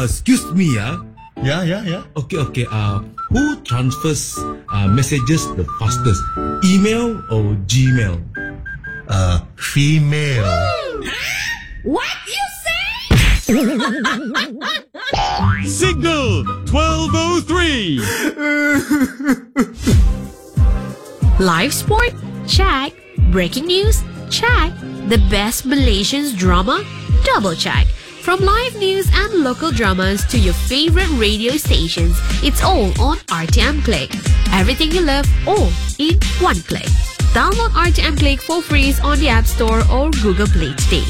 excuse me, Yeah. Okay. Who transfers messages the fastest? Email or Gmail? Female. What you say? Signal 1203. Live sport? Check. Breaking news? Check. The best Malaysians drama? Double check. From live news and local dramas to your favorite radio stations, it's all on RTM Click. Everything you love, all in one click. Download RTM Click for free on the App Store or Google Play today.